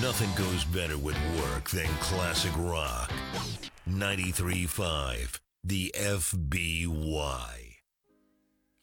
Nothing goes better with work than classic rock. 93.5, the FBY.